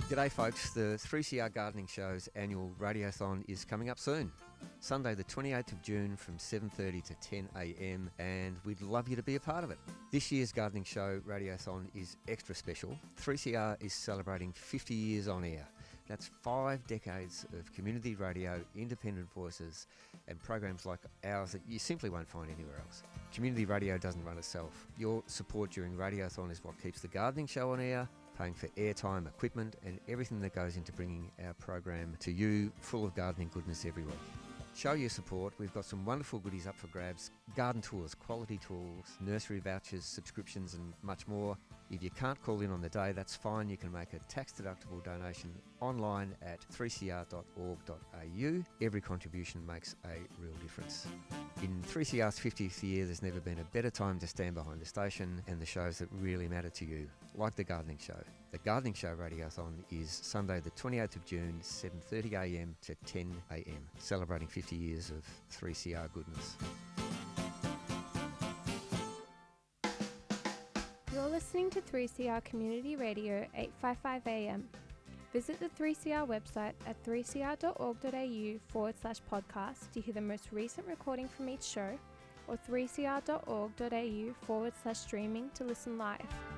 G'day folks, the 3CR Gardening Show's annual Radiothon is coming up soon. Sunday the 28th of June from 7:30 to 10am, and we'd love you to be a part of it. This year's Gardening Show Radiothon is extra special. 3CR is celebrating 50 years on air. That's 5 decades of community radio, independent voices, and programs like ours that you simply won't find anywhere else. Community radio doesn't run itself. Your support during Radiothon is what keeps the Gardening Show on air, paying for airtime, equipment, and everything that goes into bringing our program to you, full of gardening goodness every week. Show your support. We've got some wonderful goodies up for grabs: garden tours, quality tools, nursery vouchers, subscriptions, and much more. If you can't call in on the day, that's fine. You can make a tax-deductible donation online at 3cr.org.au. Every contribution makes a real difference. In 3CR's 50th year, there's never been a better time to stand behind the station and the shows that really matter to you, like The Gardening Show. The Gardening Show Radiothon is Sunday the 28th of June, 7:30am to 10am, celebrating 50 years of 3CR goodness. You're listening to 3CR Community Radio 855 AM. Visit the 3CR website at 3cr.org.au/podcast to hear the most recent recording from each show, or 3cr.org.au/streaming to listen live.